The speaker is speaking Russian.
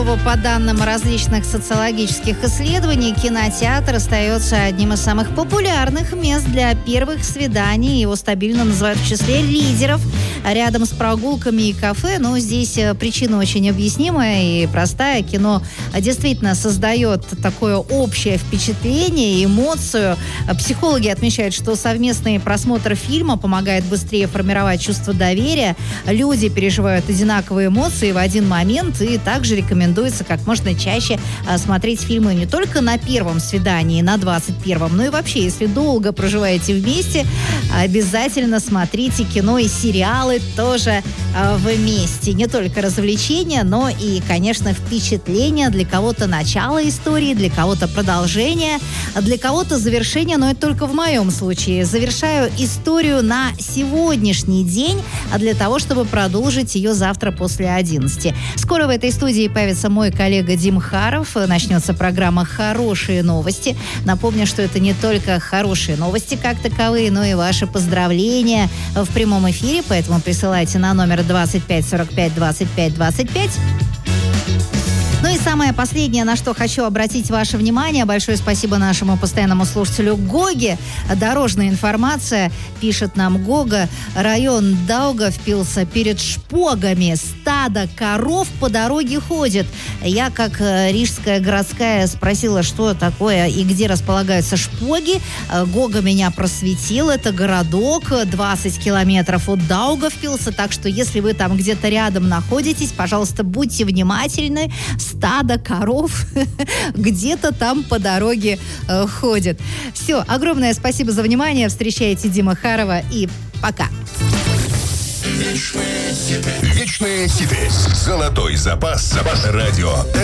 По данным различных социологических исследований, кинотеатр остается одним из самых популярных мест для первых свиданий. Его стабильно называют в числе лидеров рядом с прогулками и кафе. Но здесь причина очень объяснимая и простая. Кино действительно создает такое общее впечатление, эмоцию. Психологи отмечают, что совместный просмотр фильма помогает быстрее формировать чувство доверия. Люди переживают одинаковые эмоции в один момент, и также рекомендуется как можно чаще смотреть фильмы не только на первом свидании, на 21-м, но и вообще, если долго проживаете вместе, обязательно смотрите кино и сериалы тоже вместе. Не только развлечения, но и, конечно, впечатления. Для кого-то начало истории, для кого-то продолжение, для кого-то завершение, но это только в моем случае. Завершаю историю на сегодняшний день, для того, чтобы продолжить ее завтра после 11. Скоро в этой студии появится мой коллега Дим Харов. Начнется программа «Хорошие новости». Напомню, что это не только хорошие новости как таковые, но и ваши поздравления в прямом эфире. Поэтому присылайте на номер 25 45 25 25. Ну и самое последнее, на что хочу обратить ваше внимание. Большое спасибо нашему постоянному слушателю Гоге. Дорожная информация, пишет нам Гога. Район Даугавпилса перед Шпогами. Стадо коров по дороге ходит. Я, как рижская городская, спросила, что такое и где располагаются Шпоги. Гога меня просветил. Это городок 20 километров от Даугавпилса. Так что, если вы там где-то рядом находитесь, пожалуйста, будьте внимательны. Стадо коров где-то там по дороге ходит. Все, огромное спасибо за внимание. Встречайте Дима Харова и пока. Вечные хиты. Золотой запас радио.